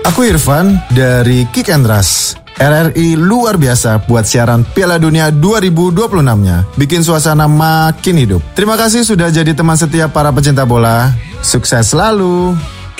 Aku Irfan dari Kick and Rush. RRI luar biasa buat siaran Piala Dunia 2026-nya. Bikin suasana makin hidup. Terima kasih sudah jadi teman setia para pecinta bola. Sukses selalu.